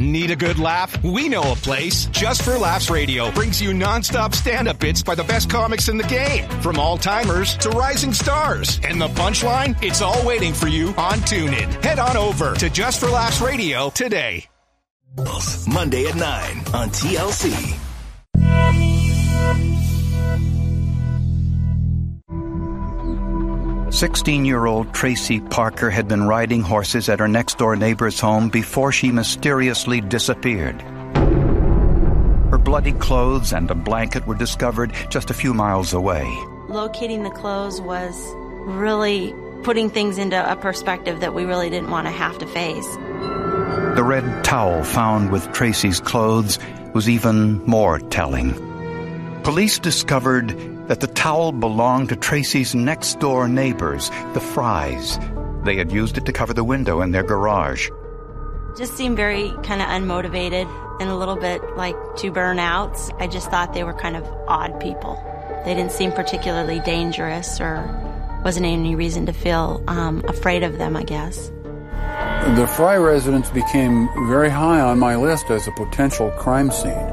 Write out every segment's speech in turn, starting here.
Need a good laugh? We know a place. Just for Laughs Radio brings you nonstop stand-up bits by the best comics in the game. From all-timers to rising stars. And the punchline? It's all waiting for you on TuneIn. Head on over to Just for Laughs Radio today. Monday at 9 on TLC. "16-year-old Tracy Parker had been riding horses at her next-door neighbor's home before she mysteriously disappeared. Her bloody clothes and a blanket were discovered just a few miles away. Locating the clothes was really putting things into a perspective that we really didn't want to have to face. The red towel found with Tracy's clothes was even more telling. Police discovered that the towel belonged to Tracy's next-door neighbors, the Frys. They had used it to cover the window in their garage. Just seemed very kind of unmotivated and a little bit like two burnouts. I just thought they were kind of odd people. They didn't seem particularly dangerous, or wasn't any reason to feel afraid of them, I guess. The Fry residence became very high on my list as a potential crime scene.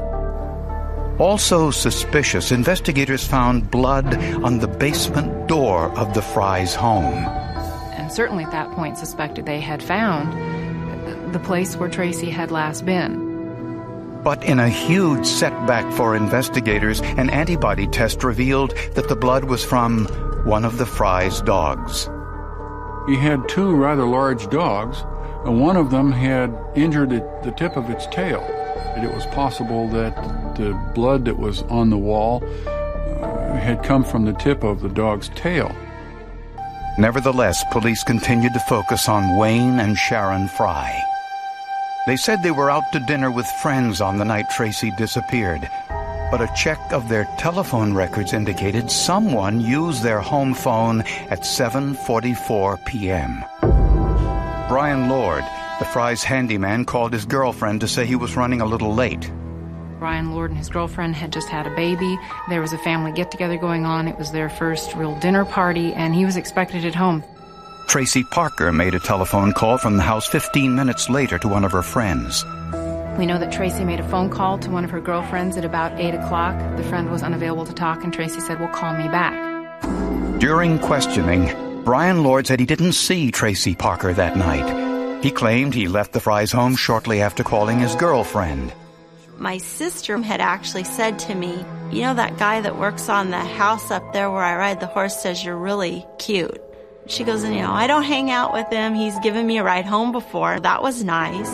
Also suspicious, investigators found blood on the basement door of the Frys' home. And certainly at that point suspected they had found the place where Tracy had last been. But in a huge setback for investigators, an antibody test revealed that the blood was from one of the Frys' dogs. He had two rather large dogs, and one of them had injured the tip of its tail. And it was possible that the blood that was on the wall had come from the tip of the dog's tail. Nevertheless, police continued to focus on Wayne and Sharon Fry. They said they were out to dinner with friends on the night Tracy disappeared, but a check of their telephone records indicated someone used their home phone at 7:44 p.m. Brian Lord, the Frys' handyman, called his girlfriend to say he was running a little late. Brian Lord and his girlfriend had just had a baby. There was a family get-together going on. It was their first real dinner party, and he was expected at home. Tracy Parker made a telephone call from the house 15 minutes later to one of her friends. We know that Tracy made a phone call to one of her girlfriends at about 8 o'clock. The friend was unavailable to talk, and Tracy said, "Well, call me back." During questioning, Brian Lord said he didn't see Tracy Parker that night. He claimed he left the Frys' home shortly after calling his girlfriend. My sister had actually said to me, "You know, that guy that works on the house up there where I ride the horse says you're really cute." She goes, "You know, I don't hang out with him. He's given me a ride home before." That was nice.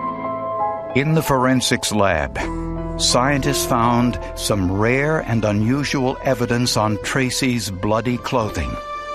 In the forensics lab, scientists found some rare and unusual evidence on Tracy's bloody clothing.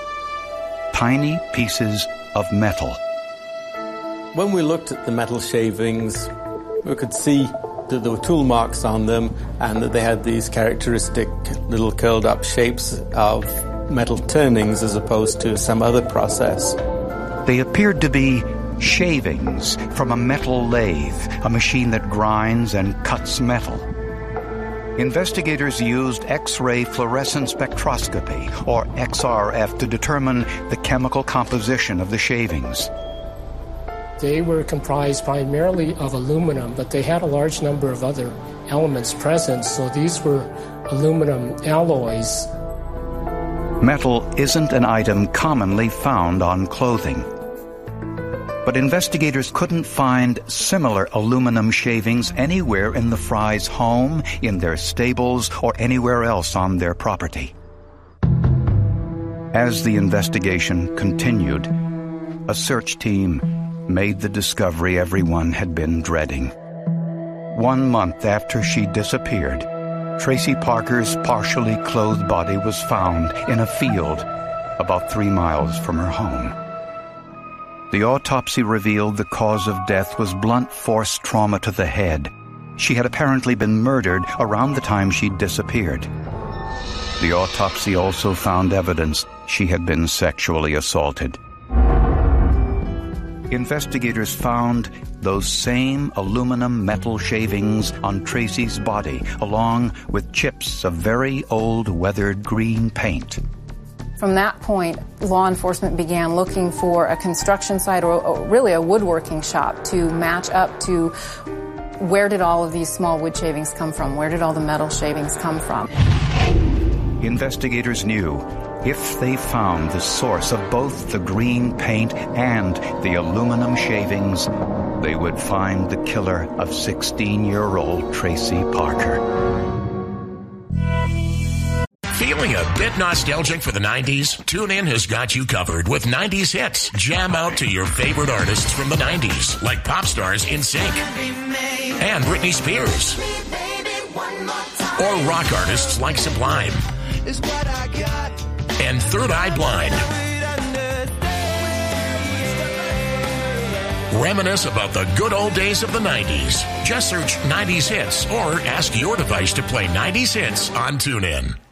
Tiny pieces of metal. When we looked at the metal shavings, we could see that there were tool marks on them and that they had these characteristic little curled up shapes of metal turnings as opposed to some other process. They appeared to be shavings from a metal lathe, a machine that grinds and cuts metal. Investigators used X-ray fluorescence spectroscopy, or XRF, to determine the chemical composition of the shavings. They were comprised primarily of aluminum, but they had a large number of other elements present, so these were aluminum alloys. Metal isn't an item commonly found on clothing. But investigators couldn't find similar aluminum shavings anywhere in the Frys' home, in their stables, or anywhere else on their property. As the investigation continued, a search team made the discovery everyone had been dreading. 1 month after she disappeared, Tracy Parker's partially clothed body was found in a field about 3 miles from her home. The autopsy revealed the cause of death was blunt force trauma to the head. She had apparently been murdered around the time she disappeared. The autopsy also found evidence she had been sexually assaulted. Investigators found those same aluminum metal shavings on Tracy's body, along with chips of very old weathered green paint. From that point, law enforcement began looking for a construction site or really a woodworking shop to match up to Where did all of these small wood shavings come from? Where did all the metal shavings come from? Investigators knew if they found the source of both the green paint and the aluminum shavings, they would find the killer of 16-year-old Tracy Parker. Feeling a bit nostalgic for the 90s? TuneIn has got you covered with 90s hits. Jam out to your favorite artists from the 90s, like pop stars NSYNC and Britney Spears. Or rock artists like Sublime and Third Eye Blind. Reminisce about the good old days of the 90s. Just search 90s hits or ask your device to play 90s hits on TuneIn.